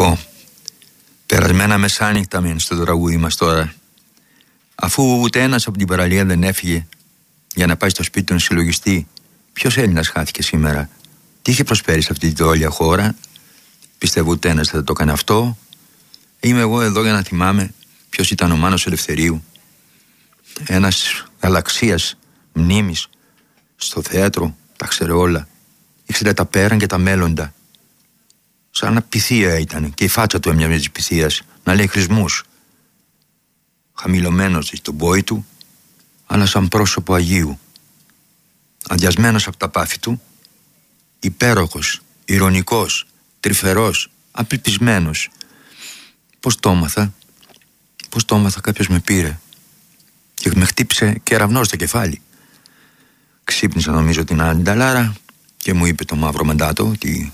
Πω, περασμένα μεσάνυχτα μεν στο τραγούδι μας τώρα. Αφού ούτε ένας από την παραλία δεν έφυγε για να πάει στο σπίτι του να συλλογιστεί ποιος Έλληνας χάθηκε σήμερα, τι είχε προσφέρει σε αυτή τη δόλια χώρα, πιστεύω ούτε ένας δεν το έκανε αυτό. Είμαι εγώ εδώ για να θυμάμαι ποιος ήταν ο Μάνος Ελευθερίου, ένας γαλαξίας μνήμης στο θέατρο, τα ξέρε όλα, ήξερε τα πέραν και τα μέλλοντα. Σαν να πυθία ήταν και η φάτσα του έμοιαζε της πυθίας, να λέει χρησμούς. Χαμηλωμένος στον πόη του, αλλά σαν πρόσωπο Αγίου. Αδειασμένος από τα πάθη του, υπέροχος, ειρωνικός, τρυφερός, απελπισμένος. Πώς το έμαθα, κάποιος με πήρε και με χτύπησε κεραυνό στο κεφάλι. Ξύπνησα νομίζω την άλλη ταλάρα και μου είπε το μαύρο μαντάτο ότι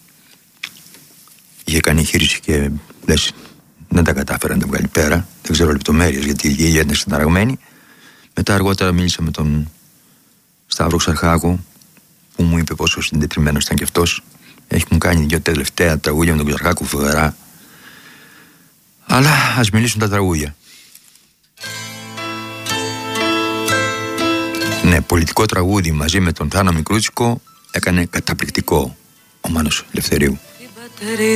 είχε κάνει εγχείρηση και δεν τα κατάφερα να τα βγάλει πέρα. Δεν ξέρω λεπτομέρειες γιατί η γη ήταν συνταραγμένη. Μετά αργότερα μίλησα με τον Σταύρο Ξαρχάκο που μου είπε πόσο συντετριμμένος ήταν και αυτός. Μου κάνει 2 τελευταία τραγούδια με τον Ξαρχάκο φοβερά. Αλλά ας μιλήσουν τα τραγούδια. Ναι, πολιτικό τραγούδι μαζί με τον Θάνο Μικρούτσικο έκανε καταπληκτικό ο Μάνος Ελευθερίου.